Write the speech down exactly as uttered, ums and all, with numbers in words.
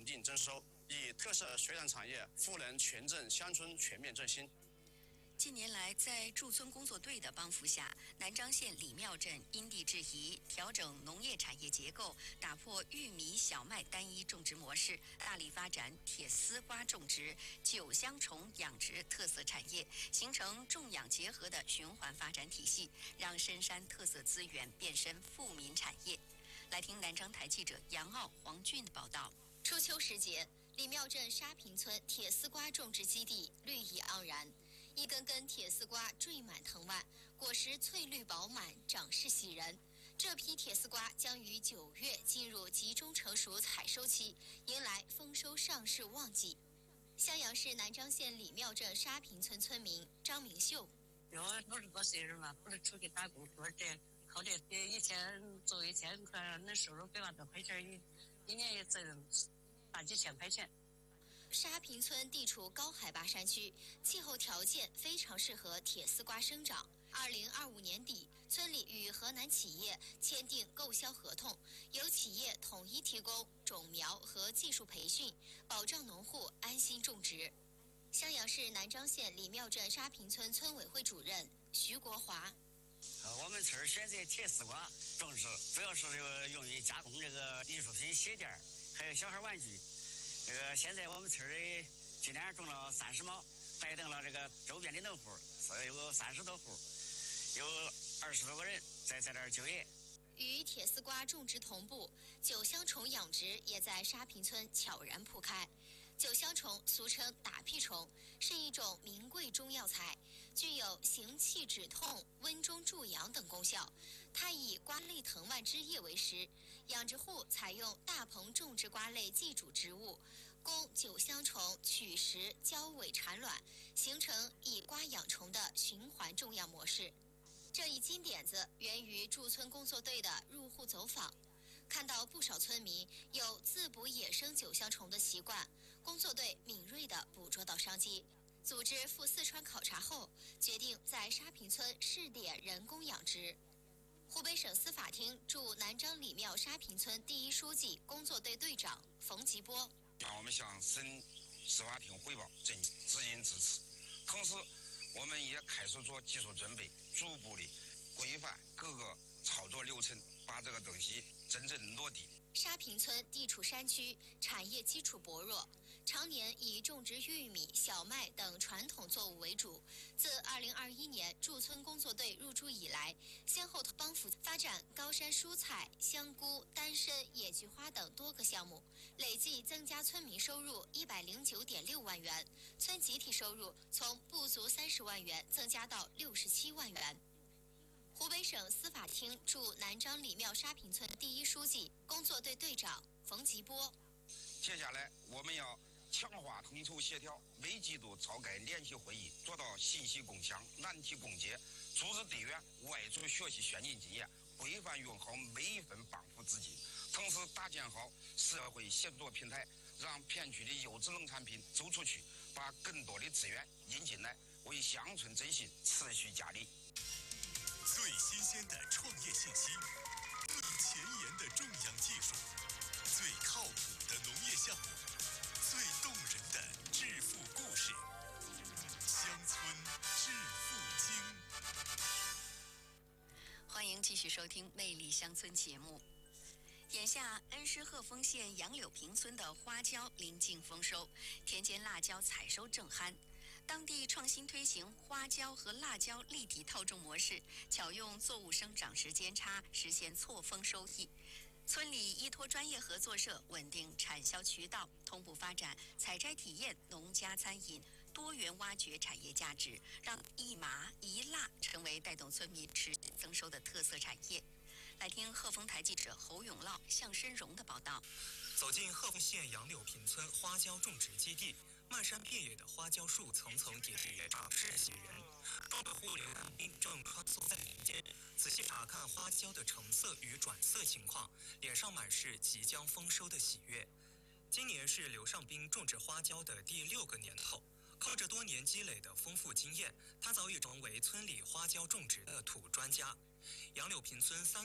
稳定增收，以特色水产产业赋能全镇乡村全面振兴。 近年来，在驻村工作队的帮扶下，南漳县李庙镇因地制宜，调整农业产业结构，打破玉米、小麦单一种植模式，大力发展铁丝瓜种植、九香虫养殖特色产业，形成种养结合的循环发展体系，让深山特色资源变身富民产业。来听南漳台记者杨傲、黄俊的报道。 初秋时节，李庙镇沙坪村铁丝瓜种植基地绿意盎然。一根根铁丝瓜缀满藤蔓，果实翠绿饱满，长势喜人。这批铁丝瓜将于九月进入集中成熟采收期，迎来丰收上市旺季。襄阳市南漳县李庙镇沙坪村村民张明秀： 我六十多岁人嘛，不是出去打工说这靠这以前做一千块，能收入百万多块钱，一一年也挣大几千块钱。 沙坪村地处高海拔山区，气候条件非常适合铁丝瓜生长。二零二五年底，村里与河南企业签订购销合同，由企业统一提供种苗和技术培训，保障农户安心种植。襄阳市南漳县李庙镇沙坪村村委会主任徐国华： 呃，我们村选择铁丝瓜种植，主要是这个用于加工这个艺术品鞋垫，还有小孩玩具。这个现在我们村里今年种了三十亩，带动了这个周边的农户，所以有三十多户，有二十多个人在在这儿就业。 与铁丝瓜种植同步，九香虫养殖也在沙坪村悄然铺开。九香虫俗称打屁虫，是一种名贵中药材，具有行气止痛、温中助阳等功效。它以瓜类藤蔓枝叶为食，养殖户采用大棚种植瓜类寄主植物，供九香虫取食、交尾产卵，形成以瓜养虫的循环种养模式。这一金点子源于驻村工作队的入户走访。看到不少村民有自捕野生九香虫的习惯，工作队敏锐地捕捉到商机，组织赴四川考察后，决定在沙坪村试点人工养殖。湖北省司法厅驻南漳李庙沙坪村第一书记工作队队长冯吉波： 让我们向省司法厅汇报，朕指引支持。同时，我们也开始做技术准备，逐步的规范各个操作流程，把这个东西真正落地。 沙坪村地处山区，产业基础薄弱，常年以种植玉米、小麦等传统作物为主。自二零二一年驻村工作队入驻以来，先后帮扶发展高山蔬菜、香菇、丹参、野菊花等多个项目，累计增加村民收入一百零九点六万元，村集体收入从不足三十万元增加到六十七万元。湖北省司法厅驻南漳李庙沙坪村第一书记工作队队长冯吉波： 接下来我们要强化统筹协调，每季度召开联席会议，做到信息共享、难题共解，组织队员外出学习先进经验，规范用好每一份帮扶资金，同时搭建好社会协作平台，让片区的优质农产品走出去，把更多的资源引进来，为乡村振兴持续加力。 最新鲜的创业信息，最前沿的种养技术，最靠谱的农业项目，最动人的致富故事。乡村致富经。 欢迎继续收听《魅力乡村》节目。眼下，恩施鹤峰县杨柳坪村的花椒临近丰收，田间辣椒采收正酣。当地创新推行花椒和辣椒立体套种模式，巧用作物生长时间差，实现错峰收益。村里依托专业合作社稳定产销渠道，同步发展采摘体验、农家餐饮，多元挖掘产业价值，让一麻一辣成为带动村民持续增收的特色产业。来听鹤峰台记者侯永乐、向申荣的报道。 走进鹤峰县杨柳坪村花椒种植基地，漫山遍野的花椒树层层叠叠，长势喜人。种植户刘汉斌正穿梭在林间，仔细查看花椒的成色与转色情况，脸上满是即将丰收的喜悦。今年是刘尚斌种植花椒的第六个年头，靠着多年积累的丰富经验，他早已成为村里花椒种植的土专家。杨柳坪村三